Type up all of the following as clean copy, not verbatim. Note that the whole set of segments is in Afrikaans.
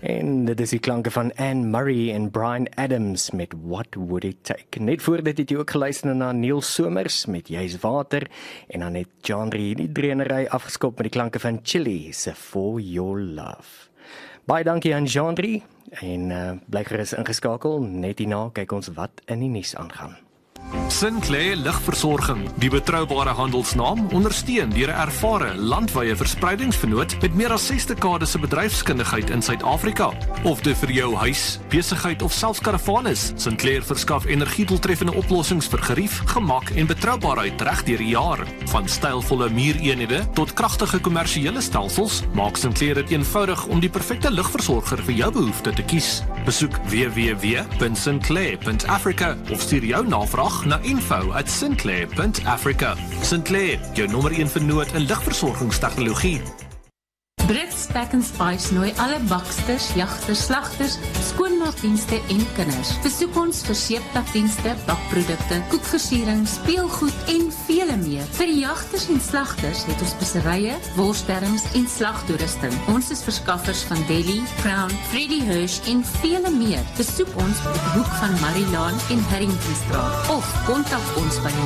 En dit is die klanke van Anne Murray en Bryan Adams met What Would It Take. Net voor dit het jy ook geluister na Neil Somers met Jy's Water en dan het Genre die dreenery afgeskop met die klanke van Chili se For Your Love. Baie dankie aan Genre en bly gerus ingeskakel. Net hierna kyk ons wat in die nuus aangaan. Sinclair Lugversorging, die betroubare handelsnaam, ondersteun deur 'n ervare landwyse verspreidingsvernoot met meer as 6 dekades se bedryfskundigheid in Suid-Afrika. Of dit vir jou huis, besigheid of selfs karavaan is, Sinclair verskaf energiedoeltreffende oplossings vir gerief, gemak en betroubaarheid reg deur die jaar. Van stylvolle muureenhede tot kragtige kommersiële stelsels, maak Sinclair dit eenvoudig om die perfekte lugversorger vir jou behoefte te kies. Besoek www.sinclair.africa of stuur jou navraag na info@sinclair.africa. Sinclair, jou nommer 1 vernoot in lugversorgingstegnologie. Brits Pack and Spice nooi alle baksters, jagters, slagters, skoonmaakdienste en kinders. Besoek ons vir seeptakdienste, bakprodukte, koekversiering, speelgoed en vele meer. Vir die jagters en slagters het ons speserye, worssterms en slagtoerusting. Ons is verskaffers van Deli, Crown, Freddy Hirsch en vele meer. Besoek ons op die hoek van Marilaan en Harringtonstraat of kontak ons by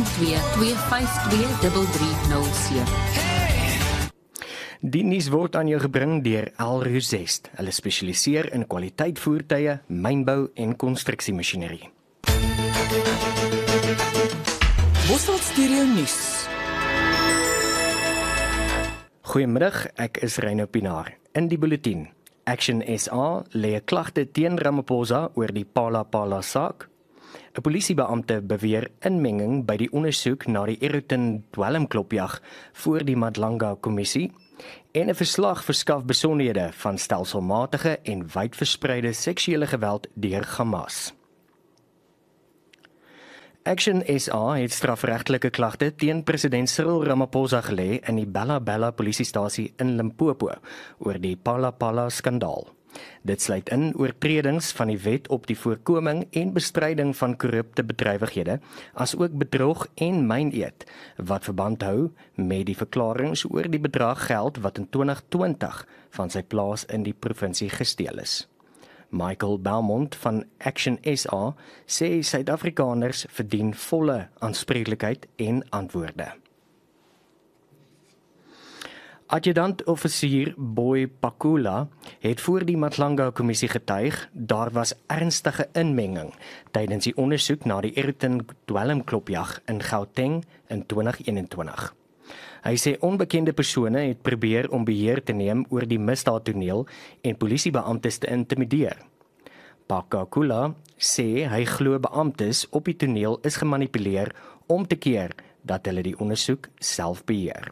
012-252-3307. Die nuus word aan jou gebring deur El Rosest. Hulle spesialiseer in kwaliteit voertuie, mynbou en konstruksiemasjinerie. Bosveld Studio Nuus. Goeiemiddag, ek is Reino Pinaar. In die bulletin. Action SA lê 'n klagte teen Ramaphosa oor die Phala saak. 'n Polisiebeampte beweer inmenging by die ondersoek na die Eroton dwelmklopjag voor die Madlanga kommissie. En 'n verslag verskaf besonderhede van stelselmatige en wydverspreide seksuele geweld deur Hamas. Action SA het strafregtelike klagte teen president Cyril Ramaphosa gelê in die Bella Bella polisiestasie in Limpopo oor die Phala skandaal. Dit sluit in oortredings van die wet op die voorkoming en bestryding van korrupte bedrywighede, asook bedrog en myneed, wat verband hou met die verklaringe oor die bedrag geld wat in 2020 van sy plaas in die provinsie gesteel is. Michael Belmont van Action SA sê Suid-Afrikaners verdien volle aanspreeklikheid en antwoorde. Adjutant-offisier Boy Pakula het voor die Madlanga kommissie getuig daar was ernstige inmenging tydens die ondersoek na die Eroton dwelmklopjag in Gauteng in 2021. Hy sê onbekende persone het probeer om beheer te neem oor die misdaadtoneel en polisiebeamptes te intimideer. Pakula sê hy glo beamptes op die toneel is gemanipuleer om te keer dat hulle die ondersoek self beheer.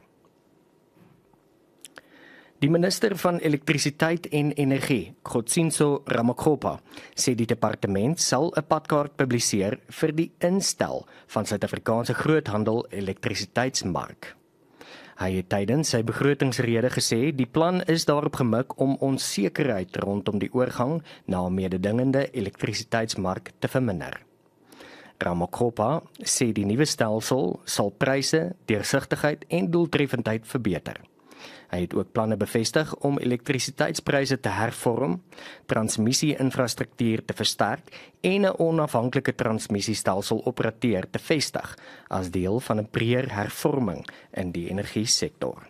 Die minister van Elektrisiteit en Energie, Godsinso Ramakgopa, sê die departement sal 'n padkaart publiseer vir die instel van Suid-Afrikaanse groothandel elektrisiteitsmark. Hy het tydens sy begrotingsrede gesê die plan is daarop gemik om onsekerheid rondom die oorgang na 'n mededingende elektrisiteitsmark te verminder. Ramakgopa sê die nuwe stelsel sal pryse, deursigtigheid en doeltreffendheid verbeter. Hy het ook planne bevestig om elektrisiteitspryse te hervorm, transmissie-infrastruktuur te versterk en 'n onafhanklike transmissiestelsel operateur te vestig as deel van 'n breër hervorming in die energiesektor.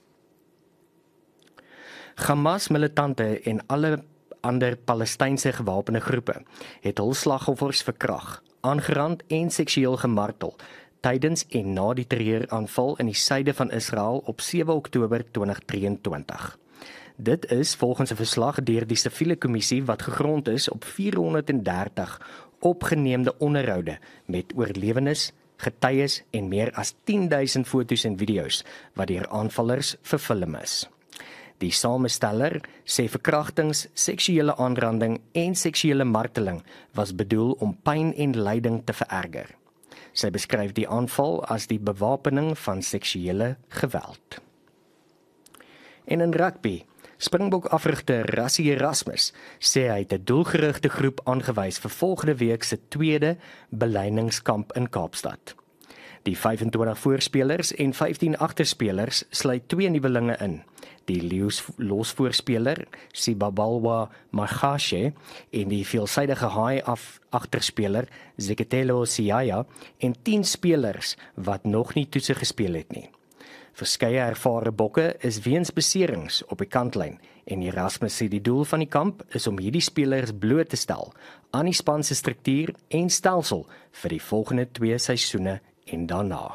Hamas-militante en alle ander Palestynse gewapende groepe het hul slagoffers verkrag, aangerand en seksueel gemartel tydens en na die terreuraanval in die suide van Israel op 7 Oktober 2023. Dit is volgens 'n verslag deur die siviele kommissie wat gegrond is op 430 opgeneemde onderhoude met oorlewendes, getuies en meer as 10.000 foto's en video's wat deur aanvallers verfilm is. Die samesteller sê verkrachtings, seksuele aanranding en seksuele marteling was bedoel om pyn en lyding te vererger. Sy beskryf die aanval as die bewapening van seksuele geweld. En in rugby, Springbok-afrigter Rassie Erasmus sê hy het 'n doelgerigte groep aangewys vir volgende week se tweede beleidingskamp in Kaapstad. Die 25 voorspelers en 15 agterspelers sluit 2 nuwelinge in. Die losvoorspeler Sibabalwa Magashe en die veelsidige haai agterspeler Zeketelo Siaya en 10 spelers wat nog nie toetse gespeel het nie. Verskeie ervare bokke is weens beserings op die kantlyn en Erasmus sê die doel van die kamp is om hierdie spelers bloot te stel aan die span se struktuur en stelsel vir die volgende 2 seisoene en daarna.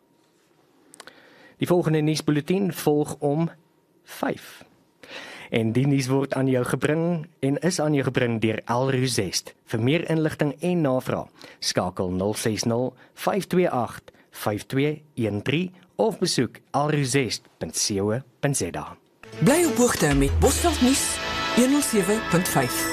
Die volgende nuusbulletin volg om 5. En die nuus word aan jou gebring en is aan jou gebring deur El Rosest. Vir meer inligting en navraag, skakel 060 528 5213 of besoek elrosest.co.za. Bly op hoogte met Bosveld nuus 107.5.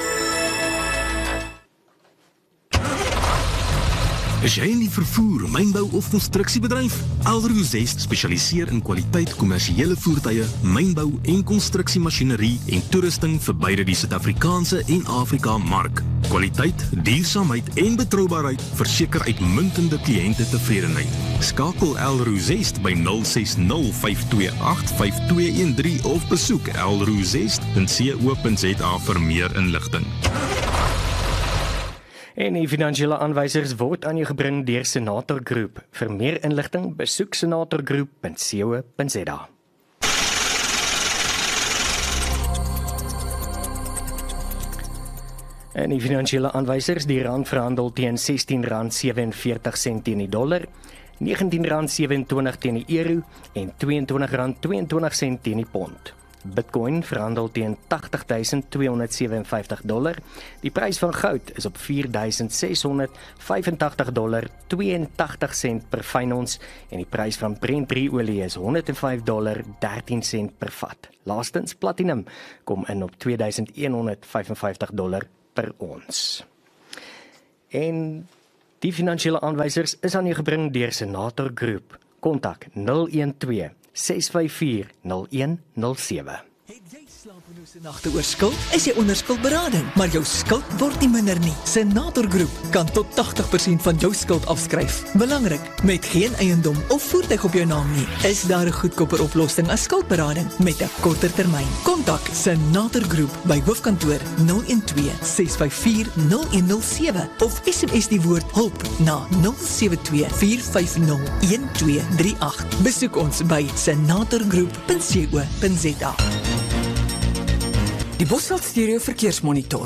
Is jy in die vervoer, mynbou of konstruksiebedryf? El Rosest spesialiseer in kwaliteit kommersiële voertuie, mynbou en konstruksiemasjinerie en toerusting vir beide die Suid-Afrikaanse en Afrika mark. Kwaliteit, duursaamheid en betroubaarheid verseker uitmuntende kliënte tevredenheid. Skakel El Rosest by 060 528 5213 of besoek elrosest.co.za vir meer inligting. En die finansiële aanwysers word aan jou gebring deur Senator Groep. Vir meer inligting, besoek senatorgroep.co.za. En die finansiële aanwysers, die rand verhandel teen R16.47 teen die dollar, R19.27 teen die euro en R22.22 teen die pond. Bitcoin verhandel teen $80,257. Die prys van goud is op $4,685.82 per fyn ons en die prys van Brent 3 olie is $105.13 per vat. Laastens, platinum kom in op $2,155 per ons. En die finansiële aanwysers is aan u gebring deur Senator Groep. Kontak 012 654 0107. Het jy slapelose nagte oor skuld? Is jy onder skuldberading, maar jou skuld word nie minder nie. Senator Groep kan tot 80% van jou skuld afskryf. Belangrik, met geen eiendom of voertuig op jou naam nie, is daar 'n goedkoper oplossing as skuldberading met 'n korter termyn. Kontak Senator Groep by hoofkantoor 012 654 0107 of SMS die woord hulp na 072 450 1238. Besoek ons by senatorgroep.co.za. Die Bosveld Stereo Verkeersmonitor.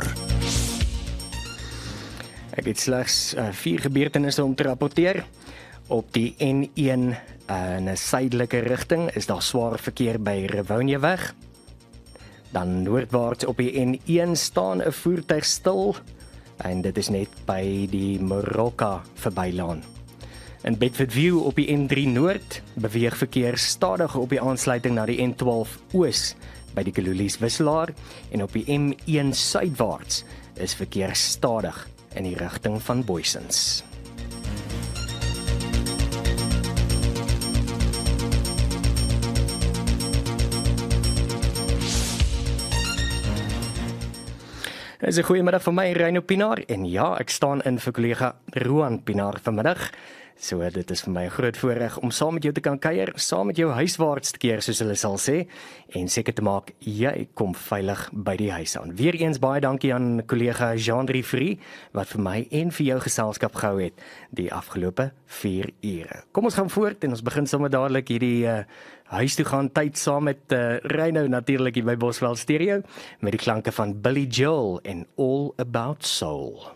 Ek het slegs 4 gebeurtenisse om te rapporteer. Op die N1 in 'n suidelike rigting is daar swaar verkeer by Rivonieweg. Dan noordwaarts op die N1 staan 'n voertuig stil en dit is net by die Moroka verbylaan. In Bedfordview op die N3 Noord beweeg verkeer stadig op die aansluiting na die N12 Oos by die Kalulies wisselaar en op die M1 suidwaarts is verkeer stadig in die rigting van Boysens. Dit is 'n goeie middag vir my, Reino Pinaar, en ja, ek staan in vir kollega Roan Pinaar vanmiddag. So dit is vir my 'n groot voorreg om saam met jou te kan kuier, saam met jou huiswaarts te keer soos hulle sal sê, en seker te maak jy kom veilig by die huis aan. Weereens baie dankie aan kollega Jean-Drie Frie wat vir my en vir jou geselskap gehou het die afgelope 4 ure. Kom ons gaan voort en ons begin sommer dadelik hierdie huis toe gaan tyd saam met Reino natuurlik hier by Bosveld Stereo met die klanke van Billy Joel en All About Soul.